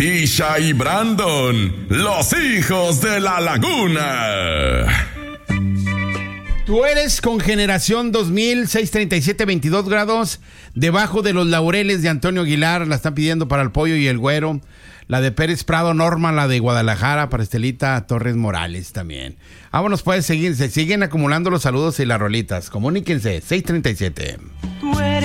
Isha y Brandon, los hijos de la laguna. Tú eres con generación 2000, 637, 22 grados, debajo de los laureles de Antonio Aguilar, la están pidiendo para el Pollo y el Güero. La de Pérez Prado, Norma, la de Guadalajara, para Estelita Torres Morales también. Vámonos, puedes seguir, se siguen acumulando los saludos y las rolitas. Comuníquense, 637.